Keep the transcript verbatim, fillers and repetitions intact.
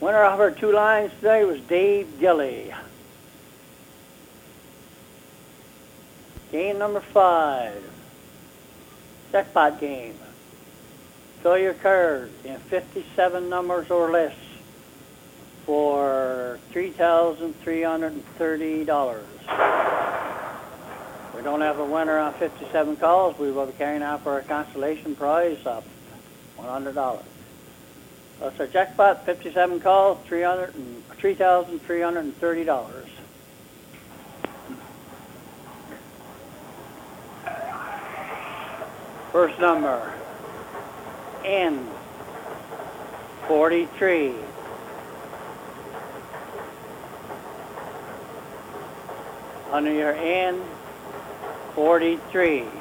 Winner of our two lines today was Dave Gilly. Game number five, jackpot game. Fill your card in fifty-seven numbers or less for three thousand three hundred thirty dollars. We don't have a winner on fifty-seven calls. We will be carrying out for a consolation prize of one hundred dollars. That's our jackpot, fifty-seven calls, three thousand three hundred thirty dollars. First number, N forty-three. Under your N forty-three.